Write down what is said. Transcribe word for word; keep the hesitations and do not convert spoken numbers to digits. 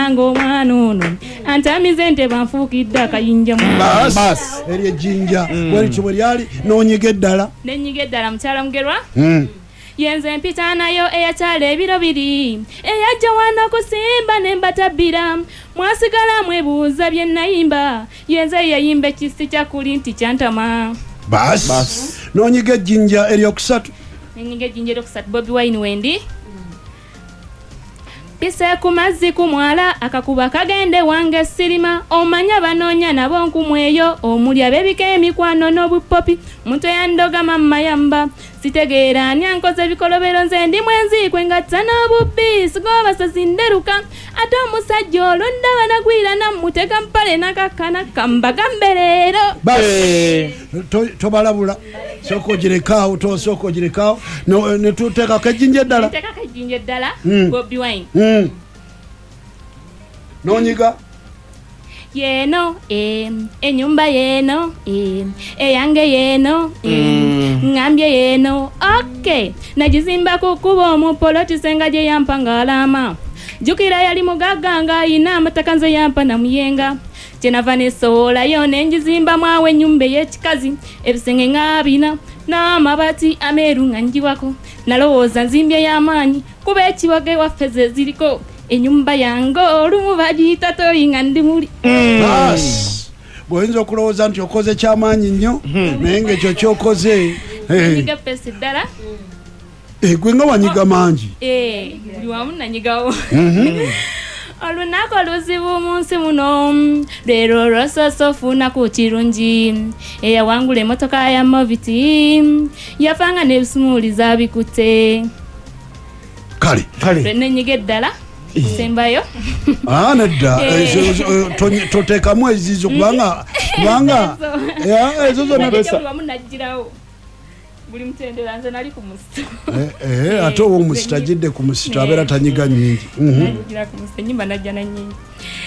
nango mwanuno antamize ente banfuukidde akayinja mu bas eri ejjinja wali kibwe lyali n'onyiga eddala n'enyiga eddala mukyala Mugerwa mm. yenze mpita nayo eyakyala ebiro biri eyajja wano kusimba nembatabbira mwasigala mwebuuza bye nayimba yenze yayimba ekisi kyakuli nti kyantama bas, bas. n'onyiga ejjinja eryokusatu n'enyiga ejjinja eryokusatu Bobi Wine wendi pise ku mazzi ku mwala akakuba kagende wange sirima omanya banoonya nabo nkumweyo omuli ab'ebika emikwano n'obupopi muntu yandoga mamma yamba sitegeera ani ankoze bikolobero nze ndi mwenzi kwengatta n'obubbi sigobasazi nderuka ate omusajja olwo ndaba nagwira nammutega mpale nakakkana kambagambe leero tobalabula sooka ogirekaawo tosooka ogirekaawo ne tuteekako ejjinja eddala teekako ejjinja eddala Bobi Wine n'onyiga yeno em enyumba yeno em eyange yeno em ngambye yeno okay najizimba kukuba omupoloti senga gye yampanga alama jukira yali mugaganga ayina amataka nze yampa na muyenga kyenava nesowola yo nenjizimba mwawe ennyumba ey'ekikazi ebisenge ng'abina n'amabati ameeru nga njiwako nalowooza nzimbye y'amaanyi kuba ekiwaga ewaffe ze ziriko enyumba yange olumu bagiyita toyinga ndi muli bas bw'oyinza okulowooza nti okoze kyamaanyi nnyo naye ng'ekyo kyokoze nyiga pesi ddala gwe nga wanyiga mangi buli wamu nanyigawo olunaku oluzibu mu nsi muno leero olwosoosa ofuna ku kirungi eyawangula emmotoka ya moviti yafanga n'ebisumuuliza bikutte kale kale nenyiga eddala sembayo ah nedda toteekamu ezizo kubanga kubanga ezo zonna najjirawo buli mutendera nze nali ku musito ate owo omusito ajidde ku musito abeera tanyiga nyingi najjira ku musito enyimba najja na nyingi